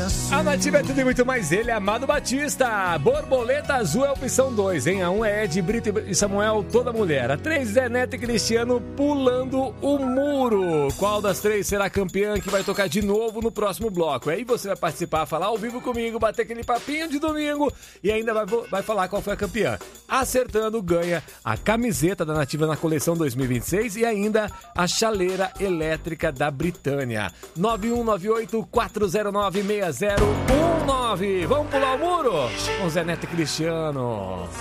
A Nativa é tudo e muito mais. Ele é Amado Batista. Borboleta Azul é a opção 2, hein? A 1 é Ed, Brito e Samuel, toda mulher. A 3 é Neto e Cristiano pulando o muro. Qual das 3 será campeã que vai tocar de novo no próximo bloco? Aí você vai participar, falar ao vivo comigo, bater aquele papinho de domingo e ainda vai falar qual foi a campeã. Acertando, ganha a camiseta da Nativa na coleção 2026 e ainda a chaleira elétrica da Britânia. 9198-409-6019. Vamos pular o muro com Zé Neto e Cristiano.